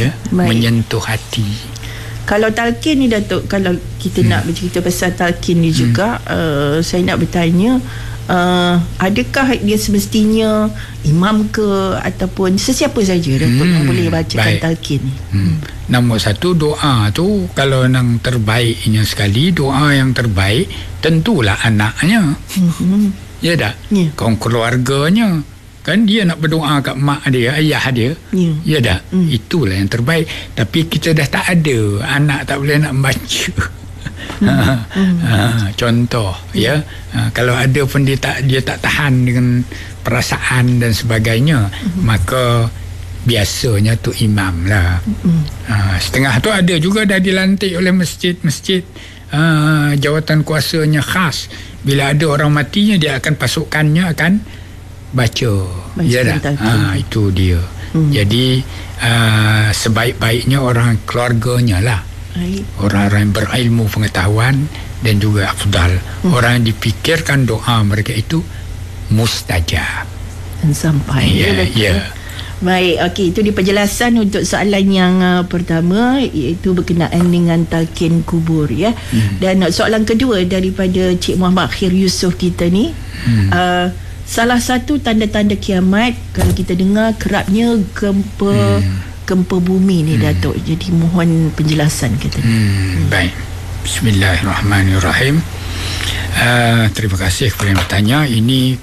ya, menyentuh hati. Kalau talqin ni Datuk, kalau kita nak bercerita pasal talqin ni juga, saya nak bertanya, adakah dia semestinya imam ke ataupun sesiapa saja Datuk yang boleh bacakan talqin ni? Nombor satu, doa tu kalau yang terbaiknya sekali, doa yang terbaik tentulah anaknya. Ya tak? Kaum keluarganya. Kan dia nak berdoa kat mak dia, ayah dia. Ya tak? Itulah yang terbaik. Tapi kita dah tak ada, anak tak boleh nak baca. Contoh ya, kalau ada pun dia tak tahan dengan perasaan dan sebagainya, maka biasanya tu imam lah. Setengah tu ada juga dah dilantik oleh masjid-masjid, jawatan kuasanya khas. Bila ada orang matinya, dia akan pasukannya akan baca. Ya dah. Itu dia. Jadi sebaik-baiknya orang keluarganya lah. Orang-orang yang berilmu pengetahuan dan juga afdal. Orang yang dipikirkan doa mereka itu mustajab dan sampai. Ya. Baik, okey, itu di penjelasan untuk soalan yang pertama, iaitu berkenaan dengan talqin kubur ya. Dan soalan kedua daripada Cik Muhammad Khair Yusof kita ni, salah satu tanda-tanda kiamat kalau kita dengar kerapnya gempa bumi ni Datuk. Jadi mohon penjelasan katanya. Baik. Bismillahirrahmanirrahim. Terima kasih kepada yang bertanya. Ini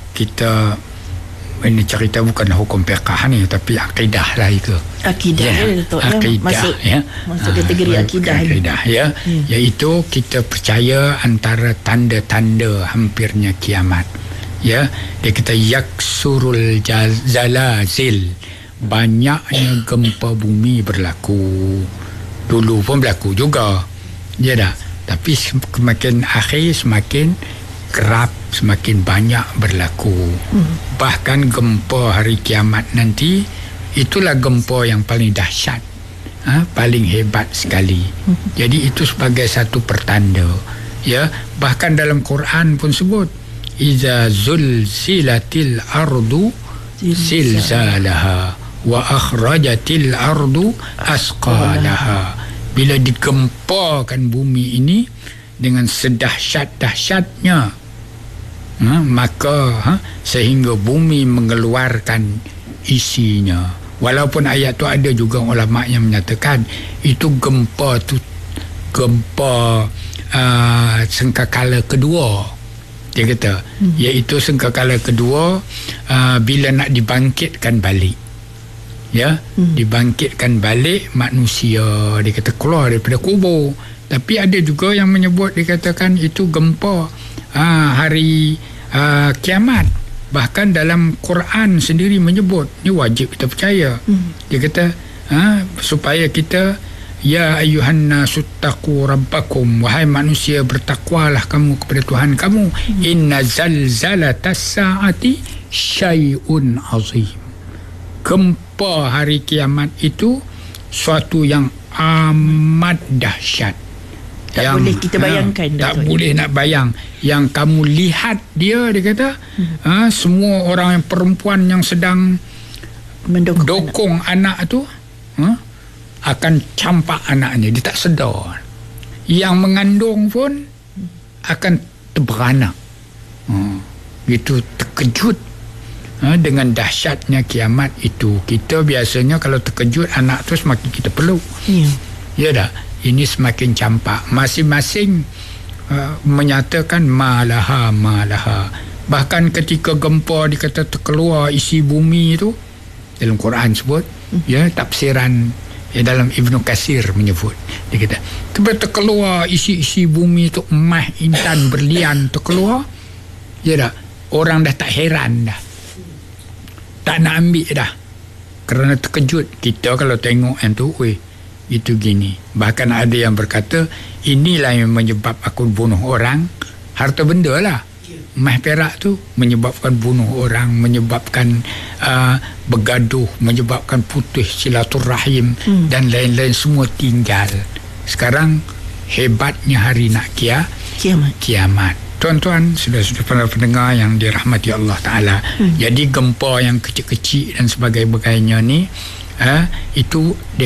cerita bukan hukum fiqh ni, tapi akidah lah itu. Akidah ya, Datuk. Akidah masuk kategori akidah ya. Iaitu kita percaya antara tanda-tanda hampirnya kiamat. Ya, dia kata yaksurul zalazil, banyaknya gempa bumi berlaku. Dulu pun berlaku juga, ya dah. Tapi semakin akhir semakin kerap, semakin banyak berlaku. Bahkan gempa hari kiamat nanti, itulah gempa yang paling dahsyat, paling hebat sekali. Jadi itu sebagai satu pertanda. Ya, bahkan dalam Quran pun sebut, iza zulzilatil ardu zilzalaha wa akhrajatil ardu asqalaha. Bila digempakan bumi ini dengan sedahsyat-dahsyatnya, maka sehingga bumi mengeluarkan isinya. Walaupun ayat tu ada juga ulama yang menyatakan itu gempa sengkakala kedua. Dia kata iaitu sengkakala kedua, bila nak dibangkitkan balik. Ya, dibangkitkan balik manusia, dia kata keluar daripada kubur. Tapi ada juga yang menyebut, dikatakan itu gempa hari kiamat. Bahkan dalam Quran sendiri menyebut, ini wajib kita percaya. Dia kata supaya kita, ya ayyuhan nasuttaqu rabbakum, wahai manusia bertakwalah kamu kepada Tuhan kamu. Inna zalzalatas saati syai'un azim. Gempa hari kiamat itu suatu yang amat dahsyat. Tak boleh kita bayangkan. Tak boleh nak bayang. Yang kamu lihat dia kata, semua orang yang perempuan yang sedang mendokong anak tu akan campak anaknya, dia tak sedar. Yang mengandung pun akan terberanak. Itu terkejut dengan dahsyatnya kiamat itu. Kita biasanya kalau terkejut anak tu semakin kita peluk. Ya dah. Ini semakin campak. Masing-masing menyatakan malaha. Bahkan ketika gempa dikata terkeluar isi bumi itu, dalam Quran sebut, ya, tafsiran dalam Ibnu Katsir menyebut, dia kata terkeluar isi bumi itu, emas, intan, berlian terkeluar. Ya dah. Orang dah tak heran dah, tak nak ambil dah, kerana terkejut. Kita kalau tengok yang tu, itu gini. Bahkan ada yang berkata, inilah yang menyebab aku bunuh orang, harta benda lah. Emas perak tu menyebabkan bunuh orang, menyebabkan bergaduh, menyebabkan putus silaturahim, dan lain-lain semua tinggal. Sekarang hebatnya hari nak kiamat. Tuan-tuan, sudah pendengar yang dirahmati Allah Ta'ala. Jadi gempa yang kecil-kecil dan sebagainya ni, itu dia